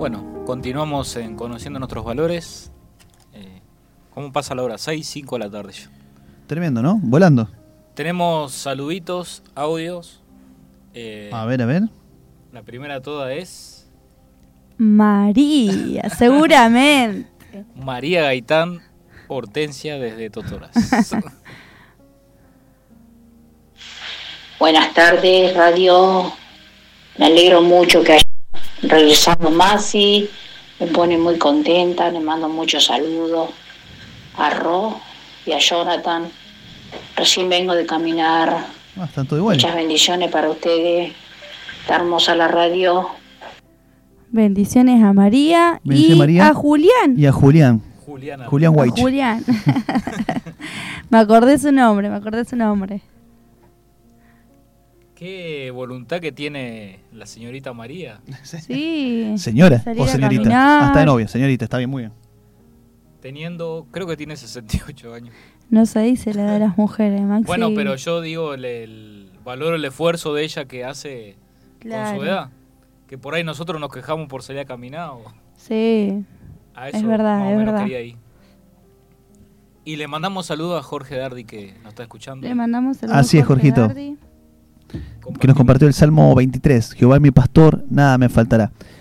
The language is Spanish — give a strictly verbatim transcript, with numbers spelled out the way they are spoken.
Bueno, continuamos en Conociendo Nuestros Valores. Eh, ¿Cómo pasa la hora? seis, cinco de la tarde ya. Tremendo, ¿no? Volando. Tenemos saluditos, audios. Eh, a ver, a ver. La primera toda es... María, seguramente. María Gaitán Hortensia desde Totoras. Buenas tardes, radio. Me alegro mucho que haya regresado Masi. Me pone muy contenta. Le mando muchos saludos a Ro y a Jonathan. Recién vengo de caminar. Ah, están todo igual. Muchas bendiciones para ustedes. Está hermosa la radio. Bendiciones a María Bendiciones y María a Julián. Y a Julián. Juliana. Julián White. A Julián. Me acordé su nombre, me acordé su nombre. Qué voluntad que tiene la señorita María. Sí. Señora Salir o a señorita. caminar. Hasta de novia, señorita, está bien, muy bien. Teniendo, creo que tiene sesenta y ocho años. No se dice la edad de las mujeres, Maxi. Bueno, pero yo digo, el, el valoro el esfuerzo de ella que hace Claro. con su edad. Que por ahí nosotros nos quejamos por salir a caminar. O Sí. a eso Es verdad, más o es menos verdad. quería ir. Y le mandamos saludos a Jorge Dardi que nos está escuchando. Le mandamos saludos. Así es, Jorge Jorgito. Dardi. Que nos compartió el Salmo veintitrés. Jehová es mi pastor, nada me faltará.